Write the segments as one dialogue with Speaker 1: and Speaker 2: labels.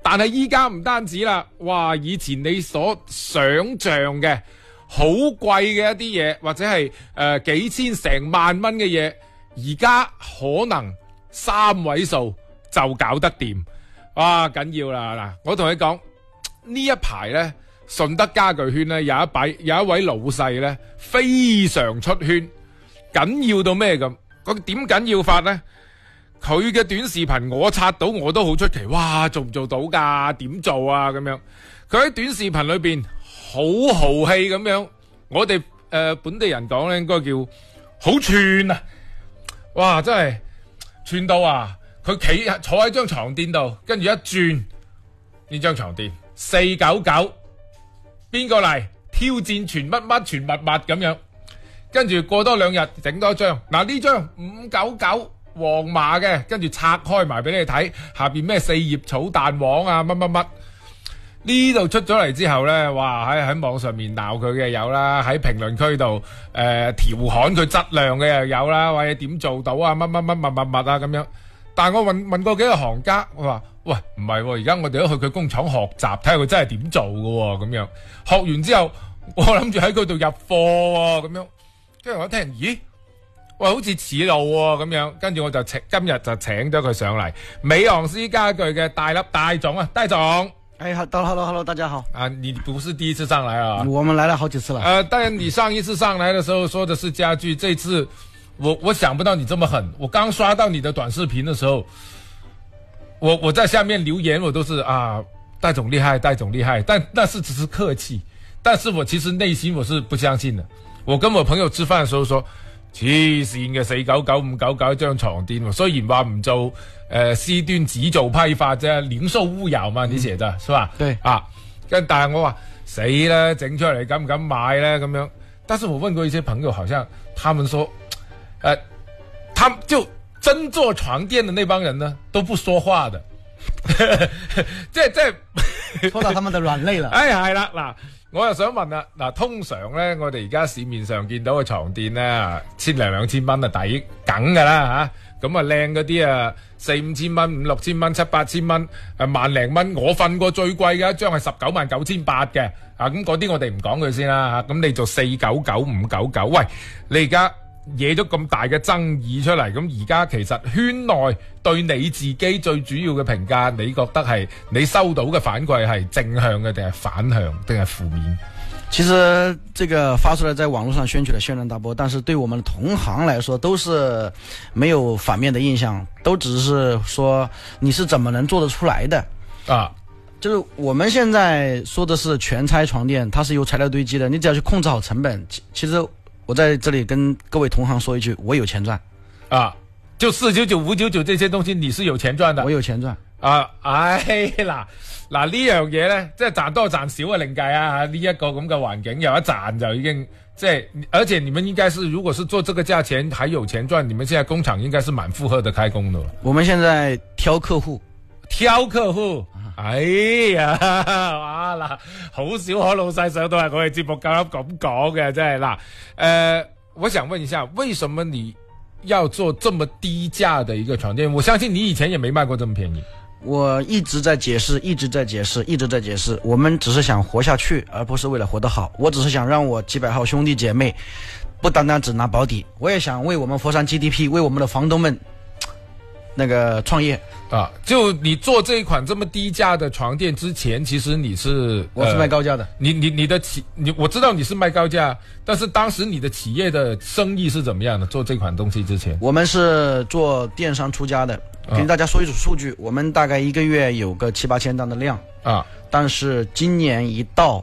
Speaker 1: 但係依家唔單止啦，哇！以前你所想象嘅好貴嘅一啲嘢，或者係幾千成萬蚊嘅嘢，而家可能3位數就搞得掂。哇！緊要啦嗱，我同你講呢一排呢，順德家具圈呢，有一位老細呢，非常出圈，緊要到咩咁？佢點緊要法呢？佢嘅短視頻我刷到我都好出奇，哇！做唔做到㗎？點做啊？咁樣佢喺短視頻裏邊好豪氣咁樣，我哋本地人講咧應該叫好串啊！哇！真係串到啊！佢坐喺張床墊度，跟住一轉呢張床墊499，邊個嚟挑戰全乜乜全密密咁樣，跟住過多2日整多張，嗱呢張599。黃碼嘅，跟住拆開埋俾你睇，下邊咩4葉草蛋黃啊，乜乜乜呢度出咗嚟之後呢，哇喺網上面鬧佢嘅有啦，喺評論區度調侃佢質量嘅又有啦，或者點做到啊，乜乜乜乜乜乜啊咁樣。但係我問過幾個行家，我話喂唔係，而家我哋都去佢工廠學習，睇下佢真係點做嘅咁樣。學完之後，我諗住喺佢度入貨咁樣，跟住我一聽，咦？喂，好似似路喎咁樣，跟住我就今日就請咗佢上嚟，美昂斯家具嘅戴總啊，戴總。
Speaker 2: 哎，hello，大家好。
Speaker 1: 啊，你不是第一次上來啊？
Speaker 2: 我們來了好幾次了。
Speaker 1: 當然你上一次上來的時候說的是家具，這次我想不到你這麼狠。我剛刷到你的短視頻的時候，我在下面留言，我都是啊，戴總厲害，戴總厲害，但那是只是客氣，但是我其實內心我是不相信的。我跟我朋友吃飯的時候說。黐線嘅499、599一張床墊，雖然話唔做C 端只做批發啫，零售物流嘛，你寫的是吧？
Speaker 2: 對
Speaker 1: 啊，但係我話死啦，整出嚟敢唔敢買咧咁樣？但是我問過一些朋友，好像他們說，他們就真做床墊的那幫人呢，都不說話的，即係
Speaker 2: 說到他們的軟肋了。
Speaker 1: 哎，係啦嗱。我又想問啦，嗱，通常咧，我哋而家市面上見到嘅床墊咧，1000-2000蚊啊，抵梗噶啦吓，咁啊靚嗰啲啊4-5千蚊、5-6千蚊、7-8千蚊，萬零蚊，我瞓過最貴嘅一張係199800嘅，啊咁嗰啲我哋唔講佢先啦吓，咁你做499、599，喂，你而家惹咗咁大嘅爭議出嚟，咁而家其實圈內對你自己最主要嘅評價，你覺得係你收到嘅反饋係正向嘅定係反向定係負面？
Speaker 2: 其實這個發出來在網絡上掀起了軒然大波，但是對我們的同行來說都是沒有反面的印象，都只是說你是怎麼能做得出來的啊？就是我們現在說的是全拆床墊，它是由材料堆積的，你只要去控制好成本，其實我在這裏跟各位同行說一句，我有錢賺
Speaker 1: 啊！就499、599這些東西，你是有錢賺的。
Speaker 2: 我有錢賺
Speaker 1: 啊！唉，嗱呢樣嘢咧，即係賺多賺少啊另計啊！呢一個咁嘅環境有一賺就已經即係，而且你們應該是如果是做這個價錢還有錢賺，你們現在工廠應該是滿負荷的開工的。
Speaker 2: 我們現在挑客戶。哎
Speaker 1: 呀，哇嗱，好少可老細上到係我哋節目夠膽咁講嘅，真係嗱。我想問一下，為什麼你要做這麼低價的一個床墊？我相信你以前也沒賣過這麼便宜。
Speaker 2: 我一直在解釋，我們只是想活下去，而不是為了活得好。我只是想讓我幾百號兄弟姐妹不單單只拿保底，我也想為我們佛山 GDP， 為我們的房東們那個創業
Speaker 1: 啊！就你做這一款這麼低價的床墊之前，其實
Speaker 2: 我是賣高價的。
Speaker 1: 我知道你是賣高價，但是當時你的企業的生意是怎麼樣的？做這款東西之前，
Speaker 2: 我們是做電商出家的。給大家說一組數據，我們大概一個月有個7-8千單的量啊，但是今年一到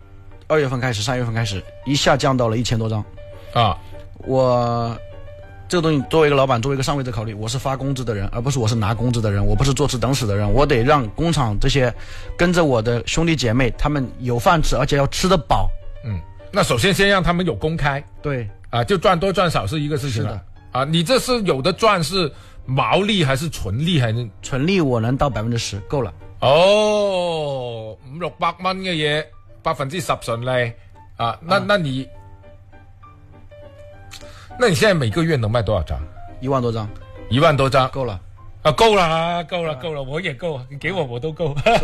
Speaker 2: 2月份開始、3月份開始，一下降到了1000多張啊。我這個東西作為一個老闆，作為一個上位者考慮，我是發工資的人，而不是我是拿工資的人，我不是坐吃等死的人，我得讓工廠這些跟着我的兄弟姐妹，他們有飯吃，而且要吃得飽。
Speaker 1: 那首先讓他們有公開，
Speaker 2: 對
Speaker 1: 啊，就賺多賺少是一個事情了。是的啊，你這是有的賺是毛利還是純利？還是
Speaker 2: 純利我能到10%夠了。
Speaker 1: 哦，500-600蚊嘅嘢10%純利啊，那你現在每個月能賣多少張？1萬多張。1萬多張夠了啊，夠了，我也夠，你給我都夠。